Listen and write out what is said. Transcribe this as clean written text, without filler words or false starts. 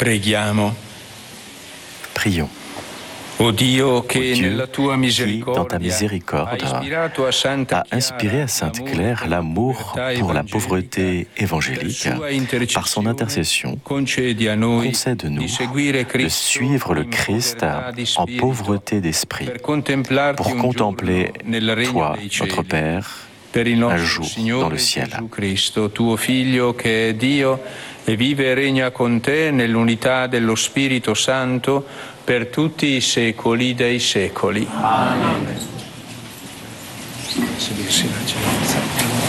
Preghiamo. Prions. O Dio, Qui, dans ta miséricorde, a inspiré à Sainte Claire l'amour pour la pauvreté évangélique, par son intercession, concède-nous de suivre le Christ en pauvreté d'esprit, pour contempler toi, notre Père, un jour dans le ciel. Tuo Figlio che è Dio e vive e regna con te nell'unità dello Spirito Santo per tutti i secoli dei secoli. Amen.